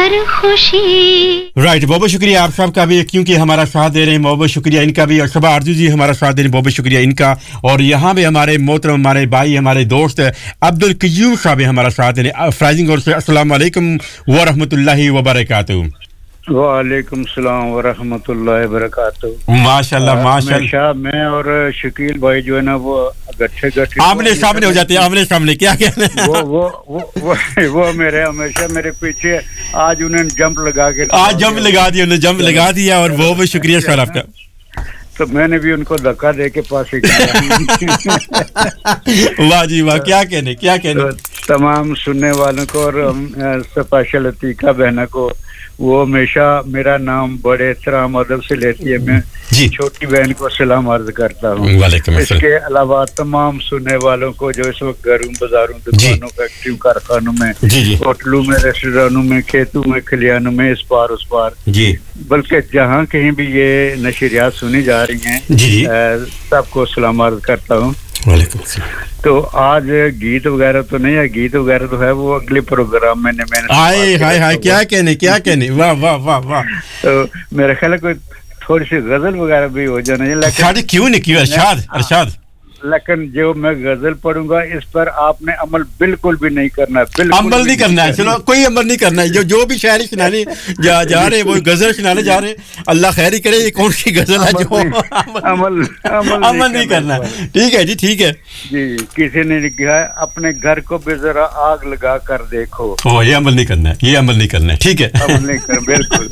पर खुशी। राइट, बहुत बहुत शुक्रिया आप सबका भी, क्योंकि हमारा साथ दे रहे हैं, बहुत बहुत शुक्रिया इनका भी, और शबा आरजू जी हमारा साथ दे रहे हैं, बहुत बहुत शुक्रिया इनका। और यहाँ पे हमारे मोहतरम हमारे भाई हमारे दोस्त अब्दुल कयूम साहब हमारा साथ दे रहे हैं फ्राइजिंग और से। अस्सलाम वालेकुम व रहमतुल्लाहि व बरकातहू। वालेकुम सलाम व रहमतुल्लाहि व बरकातहू। माशाल्लाह माशाल्लाह। मैं और शकील भाई जो है ना वो गट्ठे आमने सामने हो जाते हैं, आमने सामने, क्या कहना है? वो मेरे हमेशा मेरे पीछे। आज उन्होंने जंप लगा के जंप लगा दिया और बहुत बहुत शुक्रिया सर आपका। तो मैंने भी उनको धक्का दे के पास ही किया। वाह जी वाह, क्या कहने तो तमाम सुनने वालों को और स्पेशल अतीका बहना को, वो हमेशा मेरा नाम बड़े एहतराम अदब से लेती है। मैं छोटी बहन को सलाम अर्ज करता हूँ। इसके अलावा तमाम सुनने वालों को जो इस वक्त घरों बाजारों दुकानों फैक्ट्रियों कारखानों में होटलों में रेस्टोरेंटों में खेतों में खलियानों में इस पार उस पार बल्कि जहाँ कहीं भी ये नशरियात सुनी जा रही हैं सबको सलाम अर्ज करता हूँ। तो आज गीत वगैरह तो नहीं है, गीत वगैरह तो है वो अगले प्रोग्राम में हाय क्या कहने वाह वाह वाह वाह। तो मेरा ख्याल है कोई थोड़ी सी गजल वगैरह भी हो जाना है, लेकिन क्यों नहीं अरशाद, लेकिन जो मैं गजल पढ़ूंगा इस पर आपने अमल बिल्कुल भी नहीं करना है, अमल नहीं करना है। चलो कोई अमल नहीं करना है। जो भी शायरी सुनाने जा रहे वो गजल सुनाने जा रहे, अल्लाह खैरी करे। ये कौन सी गजल है जो अमल नहीं करना? ठीक है जी, ठीक है जी। किसी ने लिखा है अपने घर को भी जरा आग लगा कर देखो। ये अमल नहीं करना है, ये अमल नहीं करना है। ठीक है, अमल नहीं करना, बिल्कुल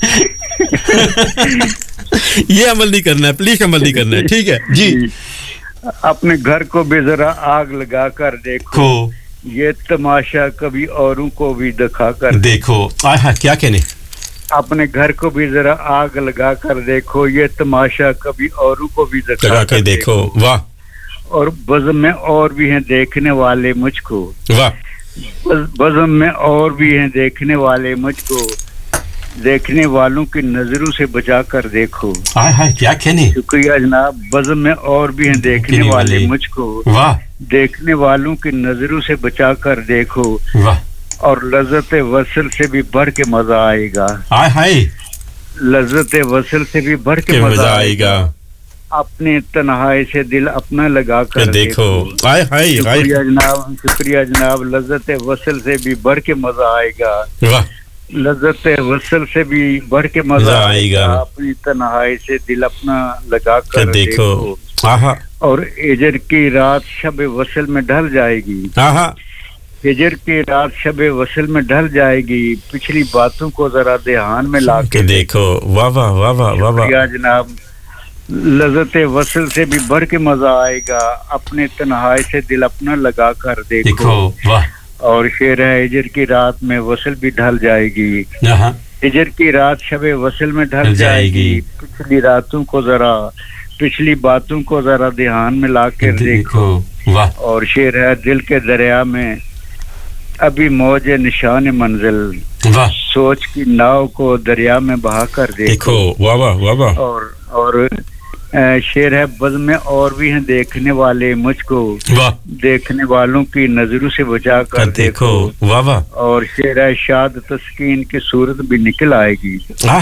ये अमल नहीं करना है, प्लीज अमल नहीं करना है। ठीक है जी। अपने घर को भी जरा आग लगा कर देखो, ये तमाशा कभी औरों को भी दिखा कर देखो। क्या कहने? अपने घर को भी जरा आग लगा कर देखो, ये तमाशा कभी औरों को भी दिखा कर देखो। वाह। और बज़म में और भी हैं देखने वाले मुझको। वाह। बज़म में और भी हैं देखने वाले मुझको, देखने वालों की नजरों से बचा कर देखो। क्या कहने? शुक्रिया जनाब। बज़म में और भी हैं देखने वाले मुझको, वाह। देखने वालों की नजरों से बचा कर देखो, वाह। और लज्जत वसल से भी बढ़ के मजा आएगा। लज्जत वसल से भी बढ़ के मजा आएगा। अपने तन्हाई से दिल अपना लगा कर देखो। शुक्रिया जनाब, शुक्रिया जनाब। लज्जत वसल से भी बढ़ के मजा आएगा। वाह। लज्जत वसल से भी बढ़ के मजा आएगा। अपनी तन्हाई से दिल अपना लगा कर देखो। और हिजर की रात शब वसल में ढल जाएगी। हिजर की रात शब वसल में ढल जाएगी, पिछली बातों को जरा ध्यान में ला के देखो। वाह वाह वाह वाह वाह जनाब। लज्जत वसल से भी बढ़ के मजा आएगा, अपने तन्हाई से दिल अपना लगा कर देखो। वाह। और शेर है हिजर की रात में वसल भी ढल जाएगी। हिजर की रात शबे वसल में ढल जाएगी, पिछली रातों को जरा, पिछली बातों को जरा ध्यान में ला कर देखो। और शेर है दिल के दरिया में अभी मौज निशान मंजिल, सोच की नाव को दरिया में बहा कर देखो। वाह वाह वाह। और शेर है बज़ में और भी हैं देखने वाले मुझको, देखने वालों की नजरों से बचा कर देखो। वाह वाह। और शेर है शाद तस्कीन की सूरत भी निकल आएगी।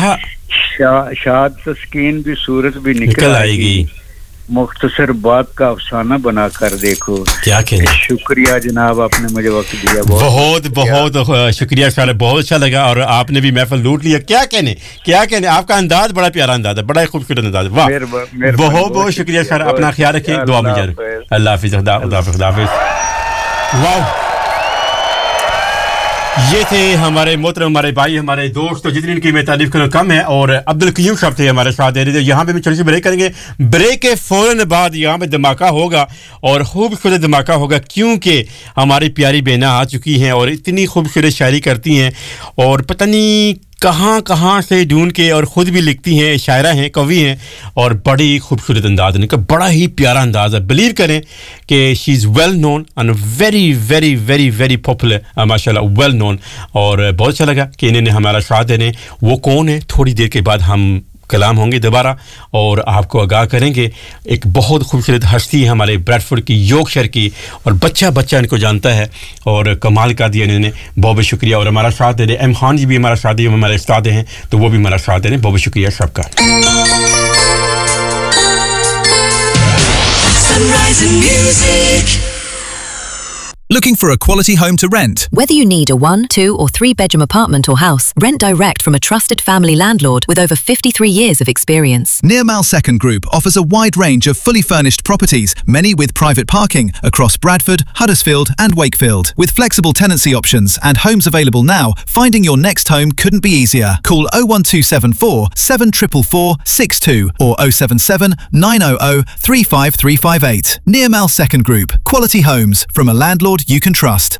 शाद तस्कीन भी सूरत भी निकल आएगी, मुख्तसर बात का अफसाना बना कर देखो। क्या कहने? शुक्रिया जनाब, आपने मुझे वक्त दिया। बहुत बहुत शुक्रिया सर, बहुत अच्छा लगा और आपने भी महफिल लूट लिया। क्या कहने? आपका अंदाज बड़ा प्यारा अंदाज है, बड़ा खूबसूरत अंदाज। वाह, बहुत बहुत शुक्रिया सर। अपना ख्याल रखिए, दुआ में याद। अल्लाह हाफिज़। वाह, ये थे हमारे मोहतरम हमारे भाई हमारे दोस्त, तो जितनी इनकी मैं तारीफ करूँ कम है। और अब्दुल कयूम साहब थे हमारे साथ दे रहे थे। यहाँ पे हम छोटी सी ब्रेक करेंगे, ब्रेक के फौरन बाद यहाँ पे धमाका होगा और खूबसूरत धमाका होगा, क्योंकि हमारी प्यारी बहना आ चुकी हैं और इतनी खूबसूरत शायरी करती हैं और पता नहीं कहाँ से ढूंढ के, और ख़ुद भी लिखती हैं, शायरा हैं, कवि हैं और बड़ी खूबसूरत अंदाज है इनका, बड़ा ही प्यारा अंदाज है। बिलीव करें कि she is well known and very very very very popular, माशाल्लाह वेल नोन। और बहुत अच्छा लगा कि इन्होंने हमारा साथ देने। वो कौन है थोड़ी देर के बाद हम कलाम होंगे दोबारा और आपको आगाह करेंगे एक बहुत खूबसूरत हस्ती है हमारे ब्रैडफोर्ड की यॉर्कशायर की और बच्चा बच्चा इनको जानता है और कमाल का दिया इन्होंने बहुत शुक्रिया और हमारा साथ दे रहे एम खान जी भी हमारा साथ दिए हमारे उस्ताद हैं तो वो भी हमारा साथ दे रहे बहुत शुक्रिया सबका Sunrise and Music. Looking for a quality home to rent? Whether you need a 1, 2 or 3 bedroom apartment or house, rent direct from a trusted family landlord with over 53 years of experience. Nearmal Second Group offers a wide range of fully furnished properties, many with private parking across Bradford, Huddersfield and Wakefield. With flexible tenancy options and homes available now, finding your next home couldn't be easier. Call 01274 7444 62 or 077 900 35358. Nearmal Second Group. Quality homes from a landlord you can trust.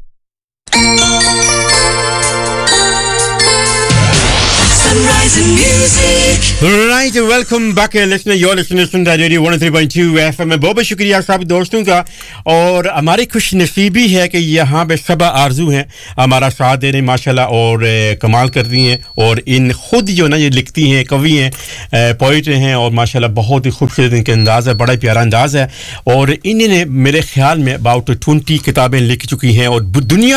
Sunrise and Music. Right, welcome back listener. You're listening to Radio 103.2 FM. बहुत शुक्रिया सब दोस्तों का और हमारी खुश नसीबी है कि यहाँ पे सब आरजू हैं हमारा साथ दे रहे हैं माशाल्लाह और कमाल करती हैं और इन खुद जो ना ये लिखती हैं कवि हैं पोइट हैं और माशाल्लाह बहुत ही खूबसूरत इनका अंदाज़ है बड़ा ही प्यारा अंदाज़ है और इन्होंने मेरे ख्याल में अबाउट 20 किताबें लिख चुकी हैं और दुनिया